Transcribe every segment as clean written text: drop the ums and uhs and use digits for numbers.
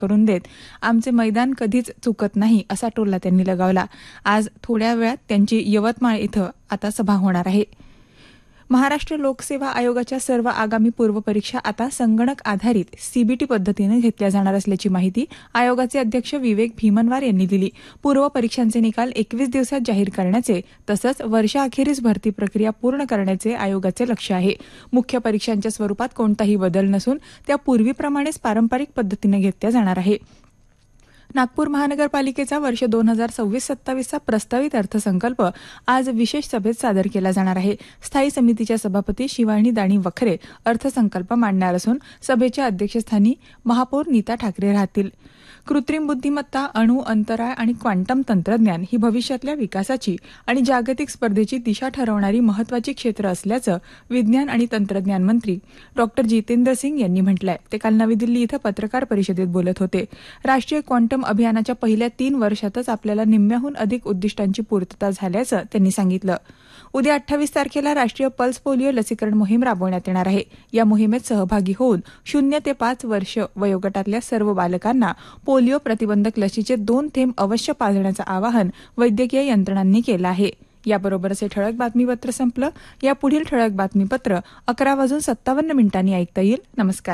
करून देत आमचे मैदान कधीच चुकत नाही असा टोला त्यांनी लगावला. आज थोड्या वेळात त्यांची यवतमाळ इथं आता सभा होणार आहे. महाराष्ट्र लोकसेवा आयोगाच्या सर्व आगामी पूर्वपरीक्षा आता संगणक आधारित सीबीटी पद्धतीने घेतल्या जाणार असल्याची माहिती आयोगाचे अध्यक्ष विवेक भीमनवार यांनी दिली. पूर्व परीक्षांचे निकाल 21 दिवसात जाहीर करण्याचे तसंच वर्षाअखेरीस भरती प्रक्रिया पूर्ण करण्याचे आयोगाचे लक्ष्य आहे. मुख्य परीक्षांच्या स्वरूपात कोणताही बदल नसून त्या पूर्वीप्रमाणेच पारंपरिक पद्धतीने घेतल्या जाणार आहे. नागपूर महानगरपालिकेचा वर्ष 2026-27चा प्रस्तावित अर्थसंकल्प आज विशेष सभेत सादर केला जाणार आहे. स्थायी समितीच्या सभापती शिवानी दाणी वखरे अर्थसंकल्प मांडणार असून सभेच्या अध्यक्षस्थानी महापौर नीता ठाकरे राहतील. कृत्रिम बुद्धिमत्ता, अणु, अंतराळ आणि क्वांटम तंत्रज्ञान ही भविष्यातल्या विकासाची आणि जागतिक स्पर्धेची दिशा ठरवणारी महत्वाची क्षेत्र असल्याचं विज्ञान आणि तंत्रज्ञान मंत्री डॉ. जितेंद्र सिंग यांनी म्हटलंय. ते काल नवी दिल्ली इथं पत्रकार परिषदेत बोलत होते. राष्ट्रीय क्वांटम अभियानाच्या पहिल्या 3 वर्षातच आपल्याला निम्म्याहून अधिक उद्दिष्टांची पूर्तता झाल्याचं त्यांनी सांगितलं. उद्या 28 तारखेला राष्ट्रीय पल्स पोलिओ लसीकरण मोहीम राबवण्यात येणार आहे. या मोहिमेत सहभागी होऊन 0 ते 5 वर्ष वयोगटातल्या सर्व बालकांना पोलिओ प्रतिबंधक लसीचे 2 थेंब अवश्य पाजण्याचं आवाहन वैद्यकीय यंत्रणांनी केलं आहे. याबरोबरच हे ठळक बातमीपत्र संपलं. या पुढील ठळक बातमीपत्र 11:57 ऐकता येईल. नमस्कार.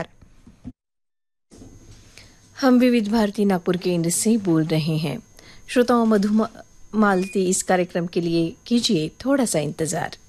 हम विविध भारती नागपुर केंद्र से बोल रहे हैं. श्रोताओं, मधुमालती इस कार्यक्रम के लिए कीजिए थोड़ा सा इंतजार.